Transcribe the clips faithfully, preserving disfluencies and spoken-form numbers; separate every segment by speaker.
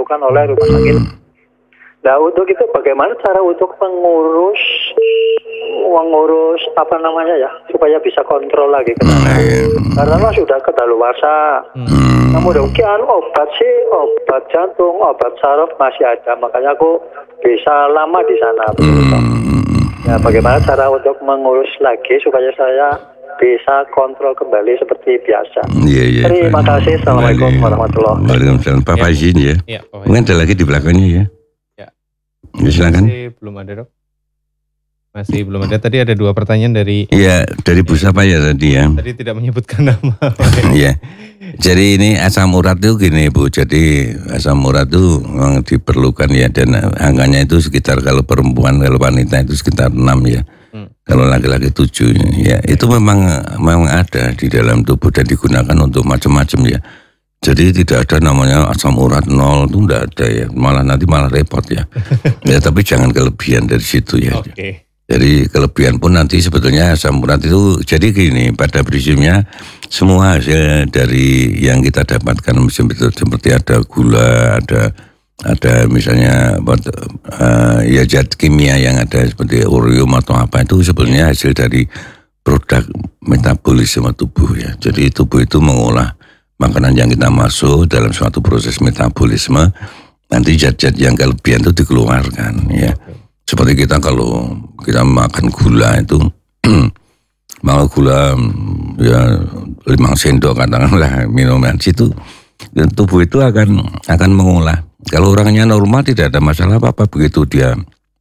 Speaker 1: dilakukan oleh rumah sakit. Nah, untuk itu bagaimana cara untuk mengurus mengurus apa namanya ya, supaya bisa kontrol lagi ke sana.
Speaker 2: Hmm.
Speaker 1: Karena mas sudah kedaluarsa.
Speaker 2: Hmm.
Speaker 1: Nah, mudah-mudahan obat sih, obat jantung, obat saraf masih ada, makanya aku bisa lama di sana.
Speaker 2: Hmm.
Speaker 1: Ya, bagaimana cara untuk mengurus lagi supaya saya bisa kontrol kembali seperti biasa.
Speaker 2: Iya, iya.
Speaker 1: Terima
Speaker 2: Pak.
Speaker 1: kasih. Assalamualaikum warahmatullahi wabarakatuh.
Speaker 2: Waalaikumsalam. Bapak
Speaker 3: Ya.
Speaker 2: izin ya.
Speaker 3: Ya, Pak
Speaker 2: Mungkin ada lagi di belakangnya ya.
Speaker 3: Ya.
Speaker 2: Ya, silakan.
Speaker 3: Masih belum ada, Dok. Masih belum ada. Tadi ada dua pertanyaan dari
Speaker 2: Iya, dari Bu siapa ya tadi ya?
Speaker 3: Tadi tidak menyebutkan nama.
Speaker 2: Iya. Jadi ini asam urat itu gini Bu, jadi asam urat itu memang diperlukan ya, dan angkanya itu sekitar kalau perempuan, kalau wanita itu sekitar enam ya. Hmm. Kalau laki-laki tujuh ya, itu memang memang ada di dalam tubuh dan digunakan untuk macam-macam ya. Jadi tidak ada namanya asam urat nol, itu tidak ada ya, malah nanti malah repot ya. Ya tapi jangan kelebihan dari situ ya. Oke. Okay. Jadi kelebihan pun nanti sebetulnya asam urat itu, jadi gini, pada prinsipnya semua hasil dari yang kita dapatkan seperti ada gula, ada ada misalnya uh, ya zat kimia yang ada seperti ureum atau apa, itu sebetulnya hasil dari produk metabolisme tubuh ya. Jadi tubuh itu mengolah makanan yang kita masuk dalam suatu proses metabolisme, nanti zat-zat yang kelebihan itu dikeluarkan ya. Seperti kita kalau kita makan gula itu makan gula ya lima sendok katakanlah minuman situ, tubuh itu akan akan mengolah. Kalau orangnya normal tidak ada masalah apa-apa, begitu dia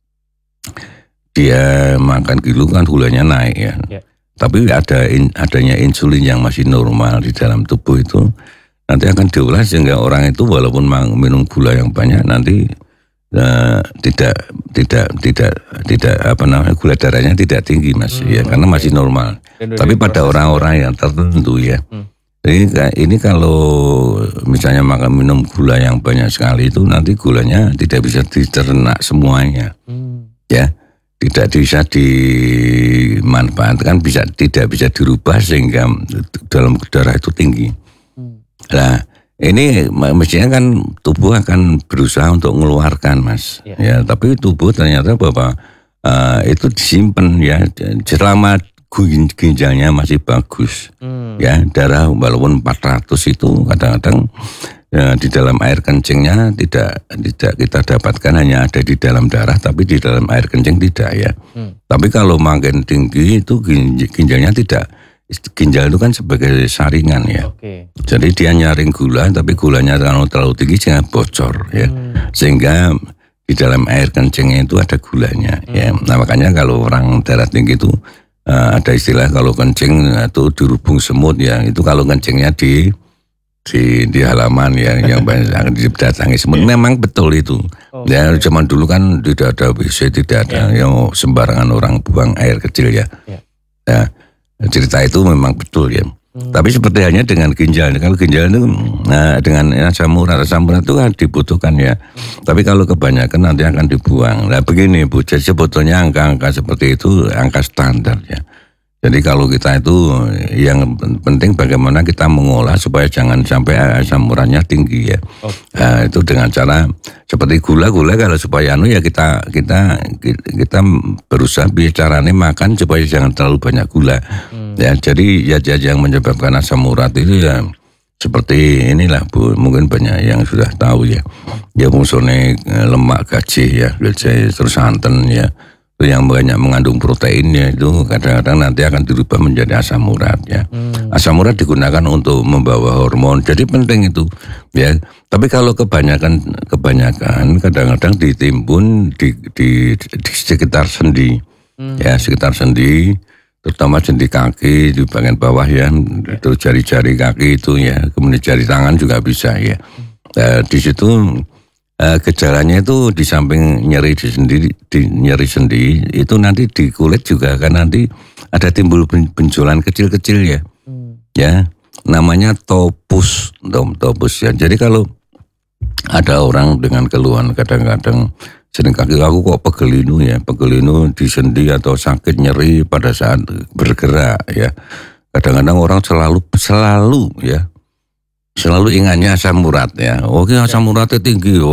Speaker 2: dia makan kilo kan gulanya naik ya. Yeah. Tapi ada in, adanya insulin yang masih normal di dalam tubuh itu nanti akan diolah sehingga orang itu walaupun minum gula yang banyak nanti uh, tidak tidak tidak tidak apa namanya gula darahnya tidak tinggi mas hmm, ya, karena masih normal. Dan tapi pada orang-orang yang tertentu ya. Hmm. Jadi ini kalau misalnya makan minum gula yang banyak sekali itu nanti gulanya tidak bisa dicerna semuanya, hmm. ya, tidak bisa dimanfaatkan, bisa tidak bisa dirubah sehingga dalam darah itu tinggi. Hmm. Nah ini mestinya kan tubuh akan berusaha untuk mengeluarkan mas, ya, ya tapi tubuh ternyata bahwa uh, itu disimpan ya selama ginjalnya masih bagus, hmm. ya darah walaupun empat ratus itu kadang-kadang ya, di dalam air kencingnya tidak tidak kita dapatkan hanya ada di dalam darah, tapi di dalam air kencing tidak ya. Hmm. Tapi kalau makin tinggi itu ginjalnya tidak, ginjal itu kan sebagai saringan ya. Okay. Jadi dia nyaring gula, tapi gulanya kalau terlalu tinggi jangan bocor ya, hmm. sehingga di dalam air kencingnya itu ada gulanya hmm. ya. Nah makanya kalau orang darah tinggi itu Uh, ada istilah kalau kencing itu dirubung semut ya, itu kalau kencingnya di di di halaman ya yang banyak didatangi semut. Memang betul itu. Oh, ya okay. Zaman dulu kan tidak ada W C, tidak ada yeah. yang sembarangan orang buang air kecil ya. Yeah. Ya cerita itu memang betul ya. Hmm. Tapi seperti hanya dengan ginjal, kalau ginjal itu nah, dengan asam urat, asam urat itu kan dibutuhkan ya. Hmm. Tapi kalau kebanyakan nanti akan dibuang. Nah begini Bu, jadi sebetulnya angka-angka seperti itu angka standar ya. Jadi kalau kita itu yang penting bagaimana kita mengolah supaya jangan sampai asam uratnya tinggi ya. Okay. Nah, itu dengan cara seperti gula-gula kalau supaya anu ya kita kita kita berusaha bicaranya makan supaya jangan terlalu banyak gula. Hmm. Ya jadi zat-zat yang menyebabkan asam urat itu ya seperti inilah Bu, mungkin banyak yang sudah tahu ya. Ya musuhnya lemak gaji ya, terus santan ya. Yang banyak mengandung proteinnya itu kadang-kadang nanti akan dirubah menjadi asam urat ya. Hmm. Asam urat digunakan untuk membawa hormon, jadi penting itu ya. Tapi kalau kebanyakan kebanyakan kadang-kadang ditimbun di, di, di sekitar sendi, hmm. ya sekitar sendi, terutama sendi kaki di bagian bawah ya, itu jari-jari kaki itu ya, kemudian jari tangan juga bisa ya. Nah, di situ Uh, gejalanya itu di samping nyeri di sendi, di nyeri sendi itu nanti di kulit juga kan nanti ada timbul benjolan kecil-kecil ya, hmm. ya namanya topus, topus ya. Jadi kalau ada orang dengan keluhan kadang-kadang sering kaki aku kok pegelinu ya, pegelinu di sendi atau sakit nyeri pada saat bergerak ya. Kadang-kadang orang selalu selalu ya. Selalu ingatnya asam urat ya. Oke asam uratnya tinggi.